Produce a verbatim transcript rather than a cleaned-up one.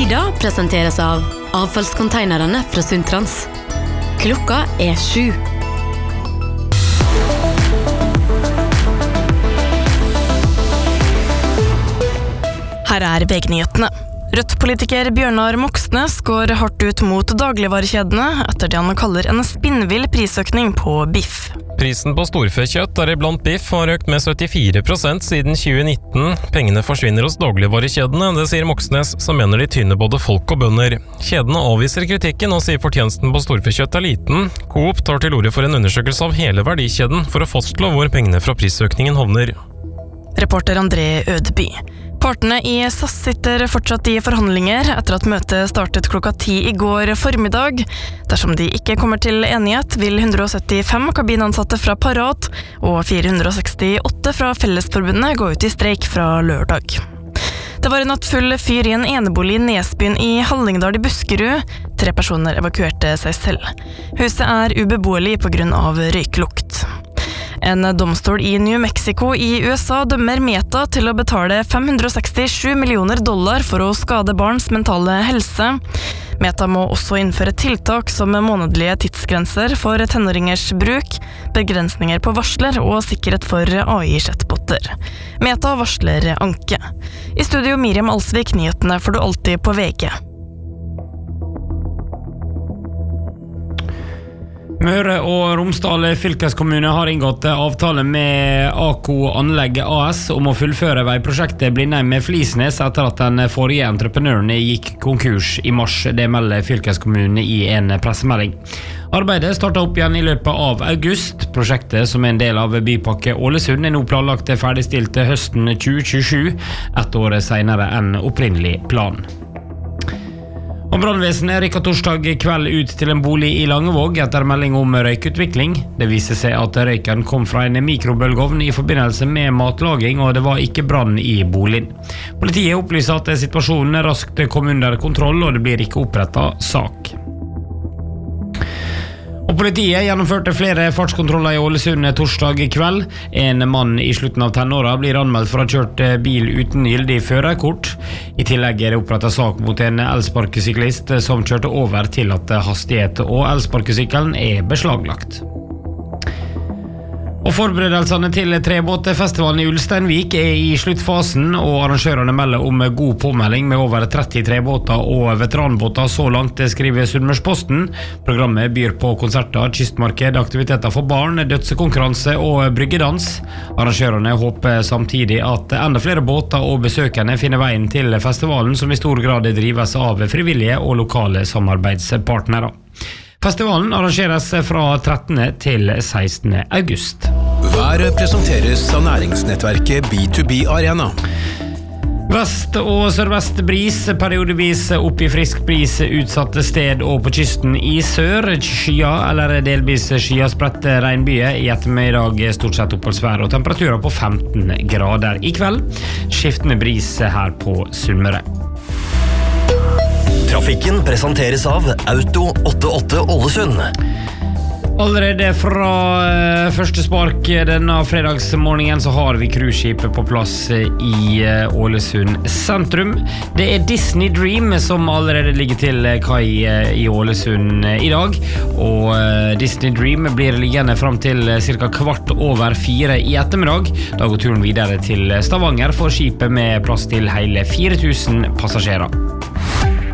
Ida presenteres av avfallskonteinerne fra Suntrans. Klokka er sju. Her er V G-nyhetene. Rødt-politiker Bjørnar Moxnes går hardt ut mot dagligvarekjedene etter det han kaller en spinnvill prisøkning på biff. Prisen på storfekjøtt, deriblant biff, har økt med syttifire prosent siden tjue nitten. Pengene forsvinner hos dagligvarekjedene, det sier Moxnes, som mener de tynner både folk og bønder. Kjedene avviser kritikken og sier fortjenesten på storfekjøtt er liten. Coop tar til orde for en undersøkelse av hele verdikjeden for å fastslå hvor pengene fra prisøkningen havner. Reporter André Ødeby. Partene i S A S sitter fortsatt i forhandlinger etter at møtet startet klokka ti i går formiddag. Dersom de ikke kommer til enighet, vil hundre og syttifem kabinansatte fra Parat og fire hundre og sekstiåtte fra Fellesforbundet gå ut i streik fra lørdag. Det var en natt full fyr i en enebolig i Nesbyen i Hallingdal i Buskerud. Tre personer evakuerte seg selv. Huset er ubeboelig på grunn av røyklukt. En domstol i New Mexico i U S A dømmer Meta til å betale fem hundre og sekstisju millioner dollar for å skade barns mentale helse. Meta må også innføre tiltak som månedlige tidsgrenser for tenåringers bruk, begrensninger på varsler og sikkerhet for A I-chatboter. Meta varsler anke. I studio Miriam Alsvik, nyhetene får du alltid på V G. Møre og Romsdal fylkeskommune har inngått avtale med Ako Anlegg A S om å fullføre veiprosjektet Blindheim-Flisnes etter at den forrige entreprenøren gikk konkurs i mars. Det melder fylkeskommune i en pressemelding. Arbeidet startet opp igjen i løpet av august. Prosjektet, som er en del av Bypakke Ålesund, er nå planlagt ferdigstilt høsten tjue tjuesju, ett år senere enn opprinnelig plan. Og brannvesenet rykket torsdag kveld ut til en bolig i Langevåg etter melding om røykutvikling. Det viser seg at røyken kom fra en mikrobølgeovn i forbindelse med matlaging, og det var ikke brann i boligen. Politiet opplyser at situasjonen raskt kom under kontroll, og det blir ikke opprettet sak. Og politiet gjennomførte flere fartskontroller i Ålesund torsdag kveld. En mann i slutten av tenåra blir anmeldt for å ha kjørt bil uten gyldig førerkort. I tillegg er det opprettet sak mot en elsparkesyklist som kjørte over tillatt hastighet, og elsparkesykkelen er beslaglagt. Og forberedelsene til trebåtfestivalen i Ulsteinvik er i sluttfasen, og arrangørene melder om god påmelding med over tretti trebåter og veteranbåter så langt, det skriver Sunnmørsposten. Programmet byr på konserter, kystmarked, aktiviteter for barn, dødsekonkurranse og bryggedans. Arrangørene håper samtidig at enda flere båter og besøkende finner veien til festivalen, som i stor grad drives av frivillige og lokale samarbeidspartnere. Festivalen arrangeres fra trettende til sekstende august. Været presenteres av næringsnettverket B to B Arena. Vest- og sørvest bris, periodevis opp i frisk bris utsatte sted og på kysten i sør. Skya eller delvis skya spredte regnbyger, i ettermiddag stort sett oppholdsvær og temperaturer på femten grader. I kveld skiftende bris her på Sunnmøre. Trafikken presenteres av Auto åttiåtte Ålesund. Allerede fra uh, første spark denne fredagsmorgenen så har vi cruiseskipet på plass i uh, Ålesund sentrum. Det er Disney Dream som allerede ligger til kai uh, i Ålesund uh, i dag, og uh, Disney Dream blir liggende frem til uh, cirka kvart over fire i ettermiddag. Da går turen videre til Stavanger for skipet med plass til hele fire tusen passasjerer.